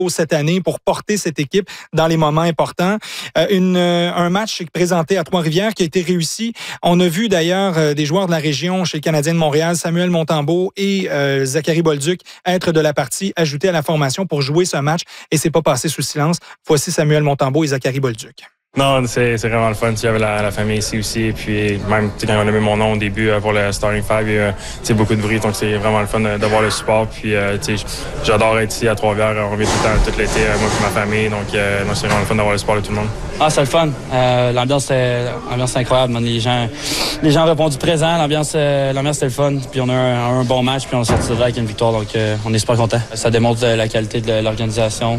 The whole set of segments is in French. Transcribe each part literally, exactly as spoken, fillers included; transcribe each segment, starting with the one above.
cette année pour porter cette équipe dans les moments importants. Euh, une, euh, un match présenté à Trois-Rivières qui a été réussi. On a vu d'ailleurs euh, des joueurs de la région chez le Canadien de Montréal, Samuel Montembeault et euh, Zachary Bolduc, être de la partie, ajoutés à la formation pour jouer ce match et c'est pas passé sous silence. Voici Samuel Montembeault et Zachary Bolduc. Non, c'est, c'est vraiment le fun. Il y avait la, la famille ici aussi. Et puis, même quand on a mis mon nom au début euh, pour le Starting Five, il y a euh, beaucoup de bruit. Donc, c'est vraiment le fun d'avoir le support. Puis, euh, j'adore être ici à Trois-Rivières. On revient tout le temps, tout l'été, euh, moi et ma famille. Donc, euh, non, c'est vraiment le fun d'avoir le support de tout le monde. Ah, c'est le fun. Euh, l'ambiance, c'est, l'ambiance, c'est incroyable. Les gens, les gens ont répondu présent. L'ambiance, euh, l'ambiance, c'était le fun. Puis, on a un, un bon match. Puis, on est sorti de là avec une victoire. Donc, euh, on est super contents. Ça démontre la qualité de l'organisation.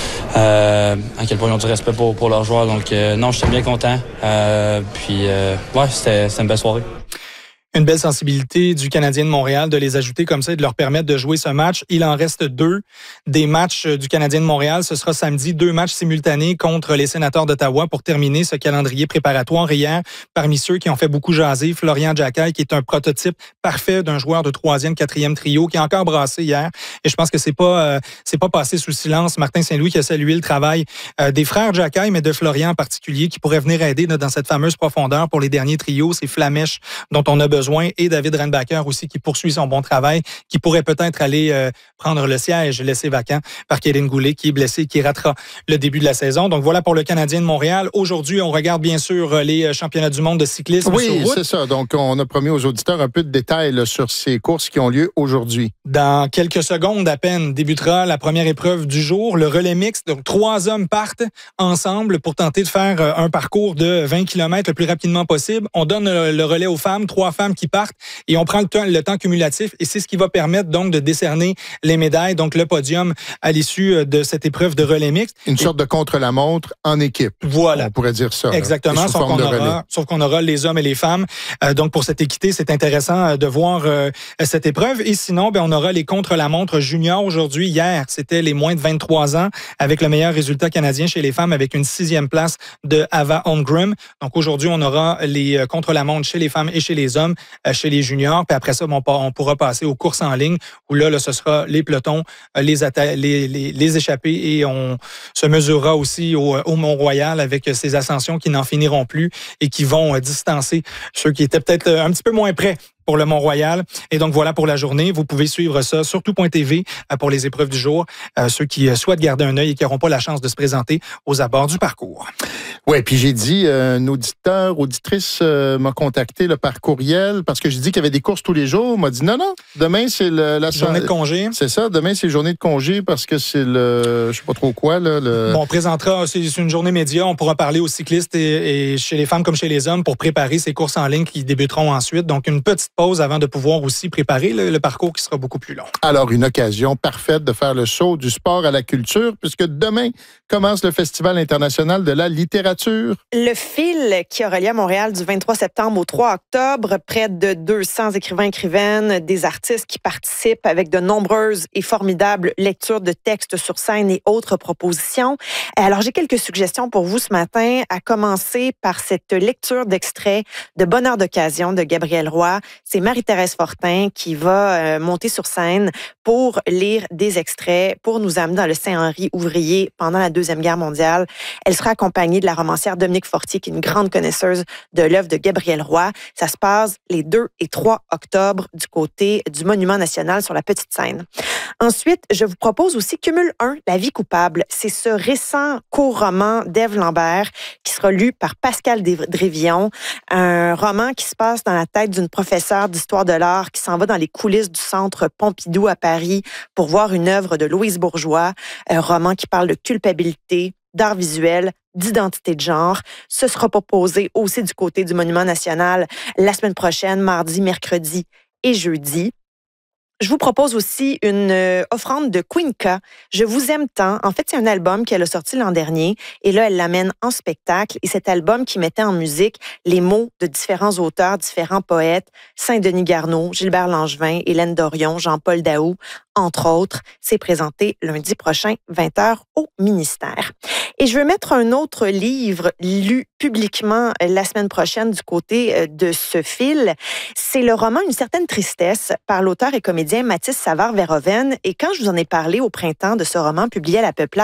Euh, à quel point ils ont du respect pour, pour leurs joueurs. Donc, euh, non, j'étais bien content. Euh, puis, euh, ouais, c'était, c'était une belle soirée. Une belle sensibilité du Canadien de Montréal de les ajouter comme ça et de leur permettre de jouer ce match. Il en reste deux des matchs du Canadien de Montréal. Ce sera samedi, deux matchs simultanés contre les Sénateurs d'Ottawa pour terminer ce calendrier préparatoire. Hier, parmi ceux qui ont fait beaucoup jaser, Florian Giaccai, qui est un prototype parfait d'un joueur de troisième, quatrième trio, qui a encore brassé hier. Et je pense que c'est pas, euh, c'est pas passé sous silence. Martin Saint-Louis qui a salué le travail euh, des frères Giaccai, mais de Florian en particulier, qui pourrait venir aider là, dans cette fameuse profondeur pour les derniers trios. C'est Flamèche dont on a besoin. Et David Renbacker aussi qui poursuit son bon travail, qui pourrait peut-être aller euh, prendre le siège laissé vacant par Kéline Goulet qui est blessé, qui ratera le début de la saison. Donc voilà pour le Canadien de Montréal. Aujourd'hui, on regarde bien sûr les championnats du monde de cyclisme. Oui, c'est ça. Donc on a promis aux auditeurs un peu de détails là, sur ces courses qui ont lieu aujourd'hui. Dans quelques secondes à peine débutera la première épreuve du jour, le relais mixte. Donc trois hommes partent ensemble pour tenter de faire un parcours de vingt kilomètres le plus rapidement possible. On donne le relais aux femmes, trois femmes qui partent et on prend le temps, le temps cumulatif et c'est ce qui va permettre donc de décerner les médailles, donc le podium à l'issue de cette épreuve de relais mixte. Une et, sorte de contre-la-montre en équipe. Voilà. On pourrait dire ça. Exactement, sauf qu'on, aura, sauf qu'on aura les hommes et les femmes. Euh, donc pour cette équité, c'est intéressant de voir euh, cette épreuve. Et sinon, ben, on aura les contre-la-montre juniors aujourd'hui. Hier, c'était les moins de vingt-trois ans avec le meilleur résultat canadien chez les femmes avec une sixième place de Ava Holmgren. Donc aujourd'hui, on aura les euh, contre-la-montre chez les femmes et chez les hommes. Chez les juniors, puis après ça, on, on pourra passer aux courses en ligne, où là, là ce sera les pelotons, les, atta- les, les, les échappées, et on se mesurera aussi au, au Mont-Royal avec ces ascensions qui n'en finiront plus et qui vont distancer ceux qui étaient peut-être un petit peu moins près pour le Mont-Royal. Et donc, voilà pour la journée. Vous pouvez suivre ça sur tout point t v pour les épreuves du jour. Euh, ceux qui souhaitent garder un œil et qui n'auront pas la chance de se présenter aux abords du parcours. Oui, puis j'ai dit, euh, un auditeur, auditrice euh, m'a contacté là, par courriel parce que j'ai dit qu'il y avait des courses tous les jours. Il m'a dit non, non, demain c'est le, la journée de congé. C'est ça, demain c'est journée de congé parce que c'est le, je sais pas trop quoi. Là, le... Bon, on présentera, c'est une journée média. On pourra parler aux cyclistes et, et chez les femmes comme chez les hommes pour préparer ces courses en ligne qui débuteront ensuite. Donc, une petite pause avant de pouvoir aussi préparer le, le parcours qui sera beaucoup plus long. Alors, une occasion parfaite de faire le saut du sport à la culture puisque demain commence le Festival international de la littérature. Le Fil qui aura lieu à Montréal du vingt-trois septembre au trois octobre. Près de deux cents écrivains et écrivaines, des artistes qui participent avec de nombreuses et formidables lectures de textes sur scène et autres propositions. Alors, j'ai quelques suggestions pour vous ce matin, à commencer par cette lecture d'extraits de Bonheur d'occasion de Gabrielle Roy. C'est Marie-Thérèse Fortin qui va euh, monter sur scène pour lire des extraits, pour nous amener dans le Saint-Henri ouvrier pendant la Deuxième Guerre mondiale. Elle sera accompagnée de la romancière Dominique Fortier, qui est une grande connaisseuse de l'œuvre de Gabrielle Roy. Ça se passe les deux et trois octobre du côté du Monument national sur la Petite Seine. Ensuite, je vous propose aussi Cumul un, La vie coupable. C'est ce récent court roman d'Ève Lambert qui sera lu par Pascal Drévillon. Un roman qui se passe dans la tête d'une professeure d'histoire de l'art qui s'en va dans les coulisses du Centre Pompidou à Paris pour voir une œuvre de Louise Bourgeois. Un roman qui parle de culpabilité, d'art visuel, d'identité de genre. Ce sera proposé aussi du côté du Monument national la semaine prochaine, mardi, mercredi et jeudi. Je vous propose aussi une euh, offrande de Queen K. Je vous aime tant. En fait, c'est un album qu'elle a sorti l'an dernier et là, elle l'amène en spectacle. Et cet album qui mettait en musique les mots de différents auteurs, différents poètes, Saint-Denis Garneau, Gilbert Langevin, Hélène Dorion, Jean-Paul Daou, entre autres, c'est présenté lundi prochain, vingt heures, au ministère. Et je veux mettre un autre livre lu publiquement la semaine prochaine du côté de ce fil. C'est le roman Une certaine tristesse par l'auteur et comédien comédien Mathis Savard-Verhoeven. Et quand je vous en ai parlé au printemps de ce roman publié à La Peuplade,